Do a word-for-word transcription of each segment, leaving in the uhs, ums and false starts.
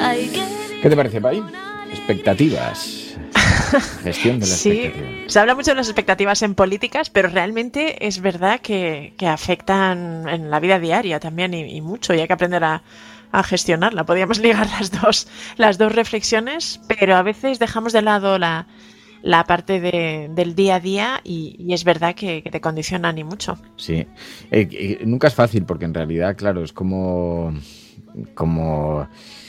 ¿Qué te parece, Pai? Expectativas. Gestión de la Sí, expectativa. se habla mucho de las expectativas en políticas, pero realmente es verdad que, que afectan en la vida diaria también y, y mucho, y hay que aprender a, a gestionarla. Podríamos ligar las dos, las dos reflexiones, pero a veces dejamos de lado la, la parte de, del día a día y, y es verdad que, que te condicionan y mucho. Sí, eh, eh, nunca es fácil porque en realidad, claro, es como... como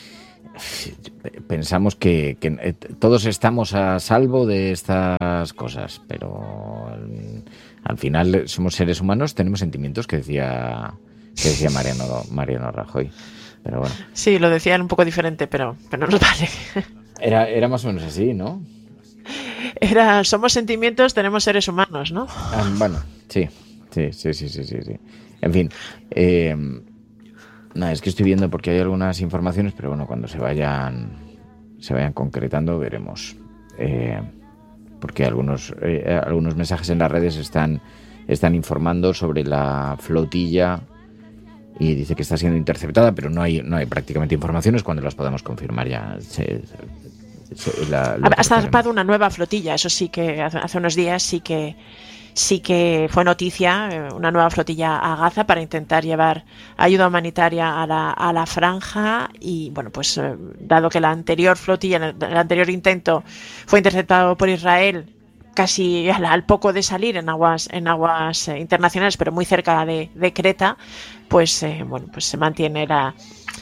pensamos que, que eh, todos estamos a salvo de estas cosas, pero al, al final somos seres humanos, tenemos sentimientos, que decía que decía Mariano, Mariano Rajoy. Pero bueno. Sí, lo decían un poco diferente, pero, pero nos vale. Era, era más o menos así, ¿no? Era, somos sentimientos, tenemos seres humanos, ¿no? Ah, bueno, sí, sí, sí, sí, sí, sí, sí. En fin, eh, nada, es que estoy viendo porque hay algunas informaciones, pero bueno, cuando se vayan se vayan concretando veremos. Eh, porque algunos eh, algunos mensajes en las redes están están informando sobre la flotilla y dice que está siendo interceptada, pero no hay no hay prácticamente informaciones. Cuando las podamos confirmar ya se, se, la, ha zarpado una nueva flotilla, eso sí que hace, hace unos días sí que sí que fue noticia, una nueva flotilla a Gaza para intentar llevar ayuda humanitaria a la, a la franja y bueno, pues eh, dado que la anterior flotilla, el anterior intento fue interceptado por Israel casi al, al poco de salir en aguas en aguas eh, internacionales, pero muy cerca de, de Creta, pues eh, bueno, pues se mantiene la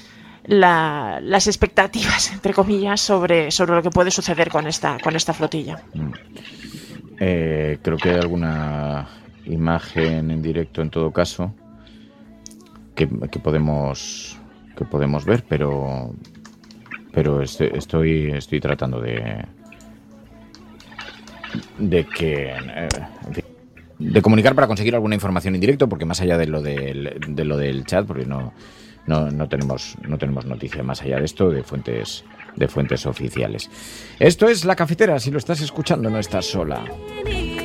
La, las expectativas, entre comillas, sobre, sobre lo que puede suceder con esta, con esta flotilla. Mm. Eh, creo que hay alguna imagen en directo, en todo caso, que, que podemos que podemos ver, pero pero estoy estoy tratando de de que eh, en fin, de comunicar para conseguir alguna información en directo, porque más allá de lo del de lo del chat, porque no No, no tenemos no tenemos noticia más allá de esto de fuentes de fuentes oficiales. Esto es La Cafetera, si lo estás escuchando no estás sola.